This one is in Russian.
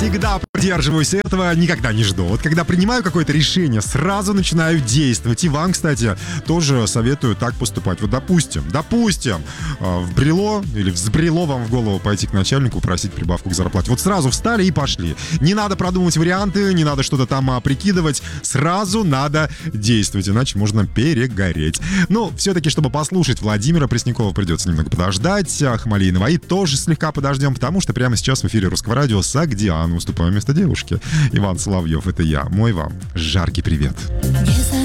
Всегда придерживаюсь этого, никогда не жду. Вот когда принимаю какое-то решение, сразу начинаю действовать. И вам, кстати, тоже советую так поступать. Вот допустим, вбрело или взбрело вам в голову пойти к начальнику, просить прибавку к зарплате. Вот сразу встали и пошли. Не надо продумывать варианты, не надо что-то там прикидывать. Сразу надо действовать, иначе можно перегореть. Ну, все-таки, чтобы послушать Владимира Преснякова, придется немного подождать. Хамали и Наваи тоже слегка подождем, потому что прямо сейчас в эфире Русского радио Согдиан. Выступаю вместо девушки. Иван Соловьев, это я. Мой вам жаркий привет. Не